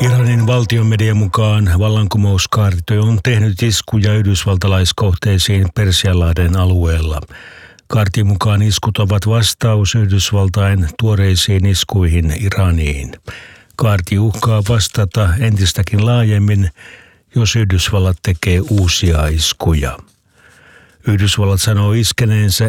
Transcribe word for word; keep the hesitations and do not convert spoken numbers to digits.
Iranin valtionmedian mukaan vallankumouskaarti on tehnyt iskuja yhdysvaltalaiskohteisiin Persianlahden alueella. Kaartin mukaan iskut ovat vastaus Yhdysvaltain tuoreisiin iskuihin Iraniin. Kaarti uhkaa vastata entistäkin laajemmin, jos Yhdysvallat tekee uusia iskuja. Yhdysvallat sanoo iskeneensä